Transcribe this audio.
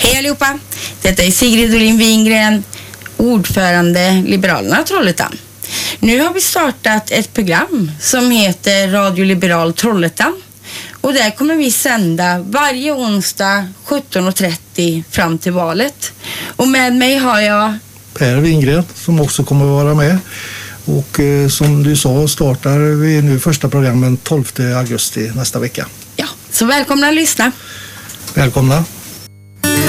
Hej allihopa! Detta är Sigrid Dolin Wingren, ordförande Liberalerna Trollhättan. Nu har vi startat ett program som heter Radio Liberal Trollhättan. Och där kommer vi sända varje onsdag 17.30 fram till valet. Och med mig har jag Per Wingren som också kommer att vara med. Och som du sa startar vi nu första programmen 12 augusti nästa vecka. Ja, så välkomna att lyssna. Välkomna.